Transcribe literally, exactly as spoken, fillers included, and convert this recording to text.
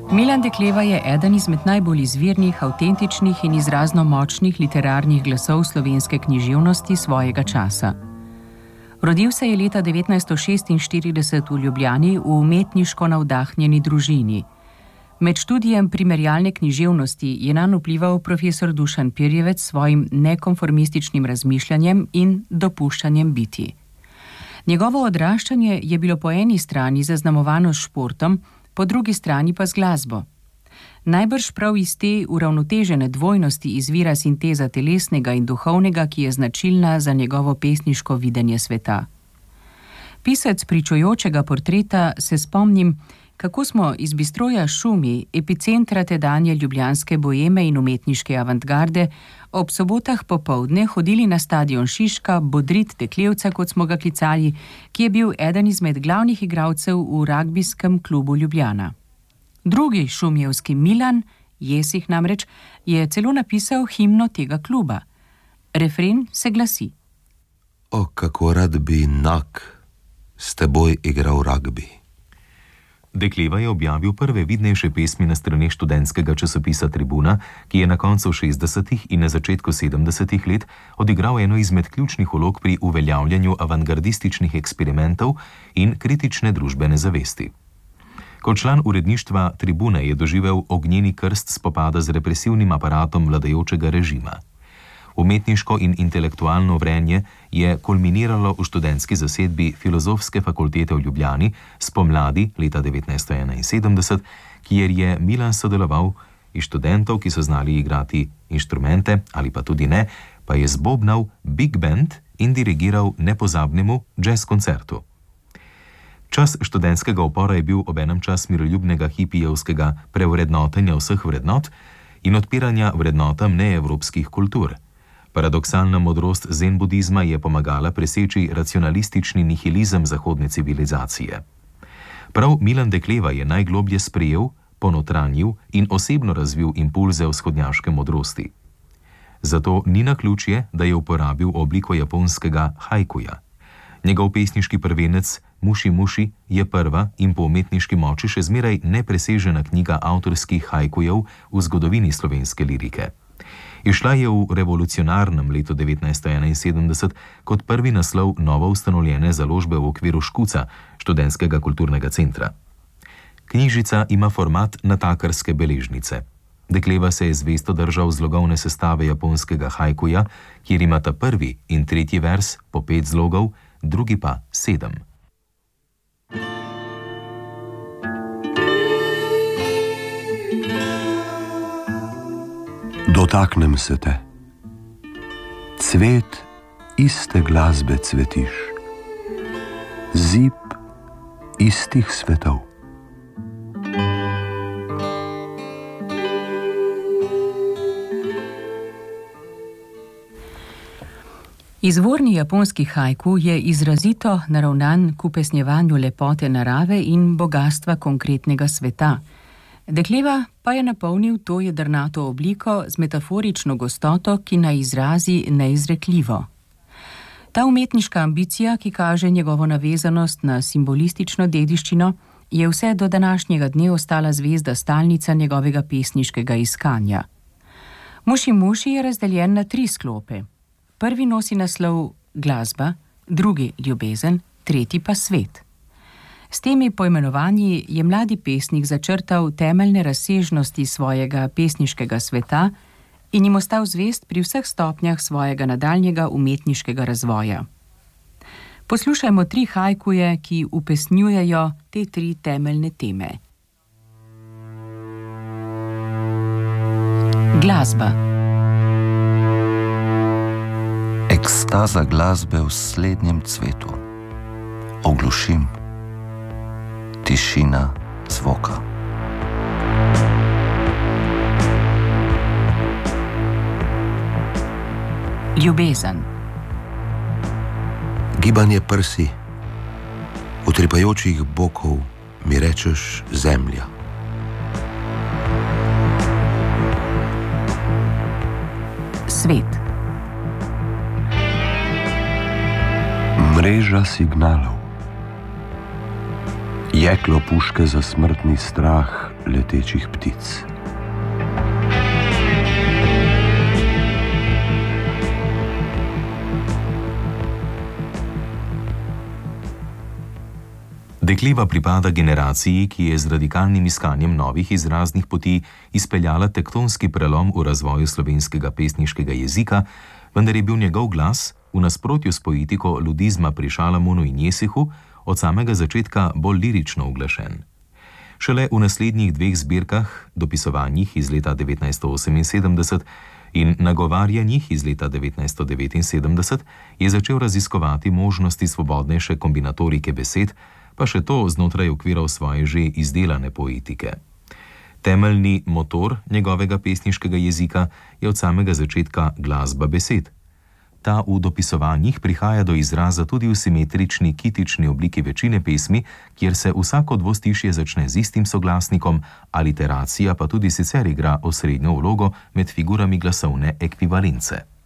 Milan Dekleva je eden izmed najbolj izvirnih, avtentičnih in izrazno močnih literarnih glasov slovenske književnosti svojega časa. Rodil se je leta devetnajststo šestinštirideset v Ljubljani v umetniško navdahnjeni družini. Med študijem primerjalne književnosti je nanj vplival profesor Dušan Pirjevec s svojim nekonformističnim razmišljanjem in dopuščanjem biti. Njegovo odraščanje je bilo po eni strani zaznamovano s športom, po drugi strani pa z glasbo. Najbrž prav iz te uravnotežene dvojnosti izvira sinteza telesnega in duhovnega, ki je značilna za njegovo pesniško videnje sveta. Pisec pričujočega portreta se spomnim, kako smo iz bistroja Šumi, epicentra tedanje ljubljanske boeme in umetniške avantgarde, ob sobotah popoldne hodili na stadion Šiška bodrit Deklevca, kot smo ga klicali, ki je bil eden izmed glavnih igralcev v ragbijskem klubu Ljubljana. Drugi šumjevski Milan, Jesih namreč, je celo napisal himno tega kluba. Refren se glasi: O, kako rad bi nak s teboj igral ragbi. Dekleva je objavil prve vidnejše pesmi na straneh študentskega časopisa Tribuna, ki je na koncu šestdesetih in na začetku sedemdesetih let odigral eno izmed ključnih vlog pri uveljavljanju avantgardističnih eksperimentov in kritične družbene zavesti. Kot član uredništva Tribune je doživel ognjeni krst spopada z represivnim aparatom vladajočega režima. Umetniško in intelektualno vrenje je kulminiralo v študentski zasedbi Filozofske fakultete v Ljubljani spomladi leta devetnajststo enainsedemdeset, kjer je Milan sodeloval. Iz študentov, ki so znali igrati inštrumente ali pa tudi ne, pa je zbobnal big band in dirigiral nepozabnemu jazz koncertu. Čas študentskega upora je bil obenem čas miroljubnega hipijevskega prevrednotenja vseh vrednot in odpiranja vrednotam neevropskih kultur. Paradoksalna modrost zen budizma je pomagala preseči racionalistični nihilizem zahodne civilizacije. Prav Milan Dekleva je najgloblje sprejel, ponotranjil in osebno razvil impulze vzhodnjaške modrosti. Zato ni naključje, da je uporabil obliko japonskega haikuja. Njegov pesniški prvenec Muši Muši je prva in po umetniški moči še zmeraj nepresežena knjiga avtorskih haikujev v zgodovini slovenske lirike. Išla je v revolucionarnem letu devetnajststo enainsedemdeset kot prvi naslov novo ustanovljene založbe v okviru Škuca, študentskega kulturnega centra. Knjižica ima format natakarske beležnice. Dekleva se je zvesto držal zlogovne sestave japonskega haikuja, kjer imata prvi in tretji vers po pet zlogov, drugi pa sedem. Dotaknem se te. Cvet iste glasbe cvetiš. Zib istih svetov. Izvorni japonski haiku je izrazito naravnan k upesnjevanju lepote narave in bogastva konkretnega sveta. Dekleva pa je napolnil to jedrnato obliko z metaforično gostoto, ki naj izrazi neizrekljivo. Ta umetniška ambicija, ki kaže njegovo navezanost na simbolistično dediščino, je vse do današnjega dne ostala zvezda stalnica njegovega pesniškega iskanja. Muši Muši je razdeljen na tri sklope. Prvi nosi naslov Glasba, drugi Ljubezen, tretji pa Svet. S temi poimenovanji je mladi pesnik začrtal temeljne razsežnosti svojega pesniškega sveta in jim ostal zvest pri vseh stopnjah svojega nadaljnjega umetniškega razvoja. Poslušajmo tri haikuje, ki upesnjujejo te tri temeljne teme. Glasba. Ekstaza glasbe v slednjem cvetu. Oglušim. Tišina zvoka. Ljubezen. Gibanje prsi, utripajočih bokov mi rečeš zemlja. Svet. Mreža signalov. jeklo puške za smrtni strah letečih ptic. Dekliva pripada generaciji, ki je z radikalnim iskanjem novih izraznih poti izpeljala tektonski prelom v razvoju slovenskega pesniškega jezika, vendar je bil njegov glas, v nasprotju s poetiko ludizma pri Šalamunu in Jesihu, od samega začetka bolj lirično uglašen. Šele v naslednjih dveh zbirkah, dopisovanjih iz leta devetnajststo oseminsedemdeset in nagovarjanjih iz leta devetnajststo devetinsedemdeset, je začel raziskovati možnosti svobodnejše kombinatorike besed, pa še to znotraj okvirov svoje že izdelane poetike. Temeljni motor njegovega pesniškega jezika je od samega začetka glasba besed. Ta v dopisovanjih prihaja do izraza tudi v simetrični kitični obliki večine pesmi, kjer se vsako dvostišje začne z istim soglasnikom, aliteracija pa tudi sicer igra osrednjo vlogo med figurami glasovne ekvivalence.